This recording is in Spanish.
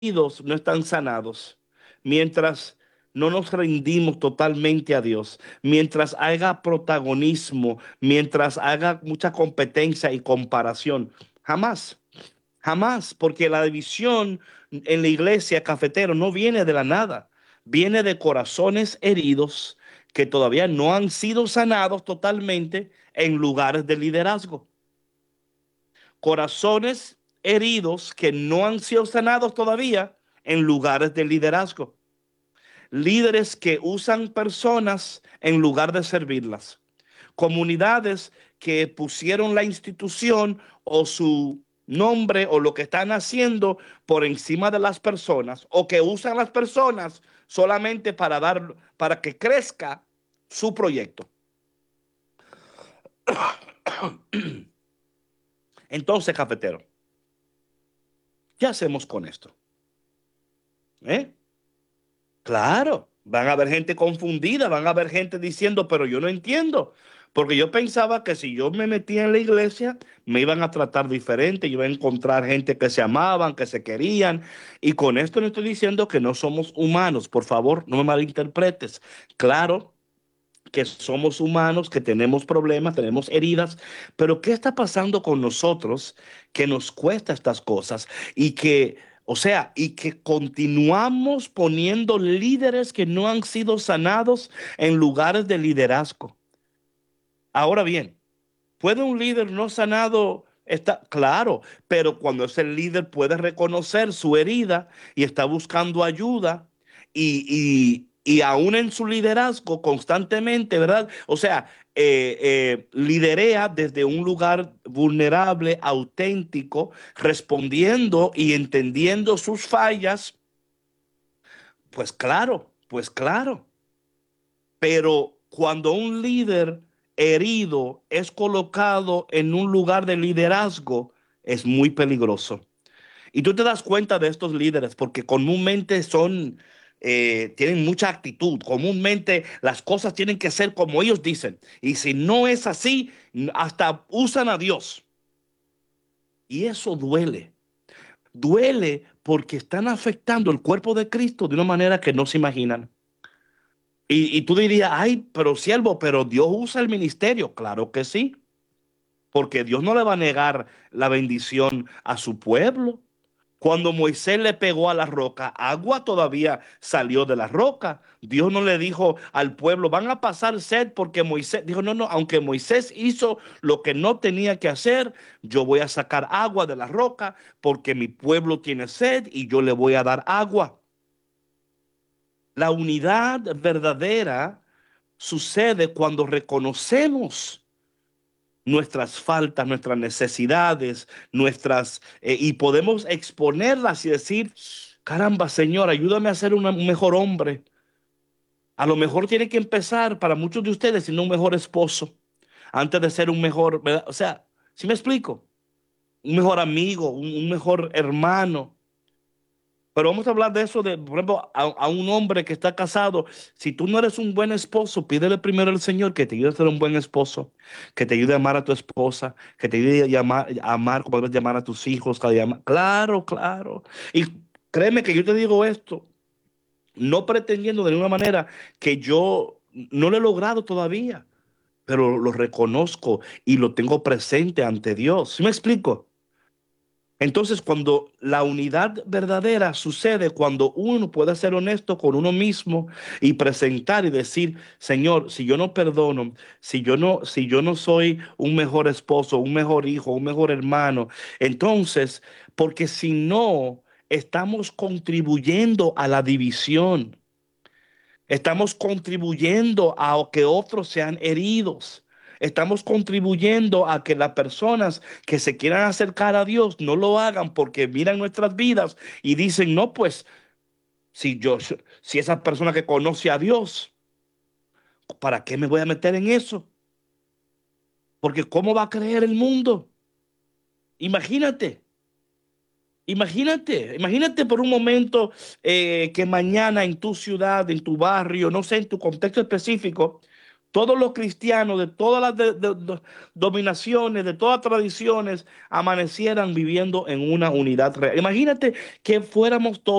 heridos no están sanados, mientras no nos rendimos totalmente a Dios, mientras haya protagonismo, mientras haya mucha competencia y comparación, jamás. Jamás, porque la división en la iglesia, cafetero, no viene de la nada, viene de corazones heridos que todavía no han sido sanados totalmente en lugares de liderazgo. Corazones heridos que no han sido sanados todavía en lugares de liderazgo. Líderes que usan personas en lugar de servirlas. Comunidades que pusieron la institución o su nombre o lo que están haciendo por encima de las personas, o que usan las personas solamente para que crezca su proyecto. Entonces, cafetero, ¿qué hacemos con esto? ¿Eh? Claro, van a haber gente confundida, van a haber gente diciendo, pero yo no entiendo, porque yo pensaba que si yo me metía en la iglesia, me iban a tratar diferente, yo iba a encontrar gente que se amaban, que se querían, y con esto no estoy diciendo que no somos humanos, por favor, no me malinterpretes. Claro que somos humanos, que tenemos problemas, tenemos heridas, pero ¿qué está pasando con nosotros que nos cuesta estas cosas y que, o sea, y que continuamos poniendo líderes que no han sido sanados en lugares de liderazgo? Ahora bien, ¿puede un líder no sanado estar? Claro, pero cuando ese líder puede reconocer su herida y está buscando ayuda y aún en su liderazgo constantemente, ¿verdad? O sea, liderea desde un lugar vulnerable, auténtico, respondiendo y entendiendo sus fallas, pues claro. Pero cuando un líder herido es colocado en un lugar de liderazgo, es muy peligroso. Y tú te das cuenta de estos líderes porque comúnmente tienen mucha actitud. Comúnmente las cosas tienen que ser como ellos dicen. Y si no es así, hasta usan a Dios. Y eso duele. Duele porque están afectando el cuerpo de Cristo de una manera que no se imaginan. Y tú dirías, ay, pero siervo, pero Dios usa el ministerio. Claro que sí, porque Dios no le va a negar la bendición a su pueblo. Cuando Moisés le pegó a la roca, agua todavía salió de la roca. Dios no le dijo al pueblo, van a pasar sed porque Moisés dijo, no, no, aunque Moisés hizo lo que no tenía que hacer, yo voy a sacar agua de la roca porque mi pueblo tiene sed y yo le voy a dar agua. La unidad verdadera sucede cuando reconocemos nuestras faltas, nuestras necesidades, y podemos exponerlas y decir, caramba, Señor, ayúdame a ser un mejor hombre. A lo mejor tiene que empezar para muchos de ustedes siendo un mejor esposo, antes de ser un mejor, ¿verdad? O sea, ¿sí me explico? Un mejor amigo, un mejor hermano. Pero vamos a hablar de eso, por ejemplo, a un hombre que está casado. Si tú no eres un buen esposo, pídele primero al Señor que te ayude a ser un buen esposo, que te ayude a amar a tu esposa, que te ayude a amar como debes llamar a tus hijos. Claro, claro. Y créeme que yo te digo esto, no pretendiendo de ninguna manera que yo no lo he logrado todavía, pero lo reconozco y lo tengo presente ante Dios. ¿Sí me explico? Entonces, cuando la unidad verdadera sucede, cuando uno puede ser honesto con uno mismo y presentar y decir, Señor, si yo no perdono, si yo no soy un mejor esposo, un mejor hijo, un mejor hermano, entonces, porque si no, estamos contribuyendo a la división, estamos contribuyendo a que otros sean heridos. Estamos contribuyendo a que las personas que se quieran acercar a Dios no lo hagan porque miran nuestras vidas y dicen, no, pues, si esa persona que conoce a Dios, ¿para qué me voy a meter en eso? Porque ¿cómo va a creer el mundo? Imagínate, imagínate por un momento que mañana en tu ciudad, en tu barrio, no sé, en tu contexto específico, todos los cristianos de todas las dominaciones, de todas tradiciones, amanecieran viviendo en una unidad real. Imagínate que fuéramos todos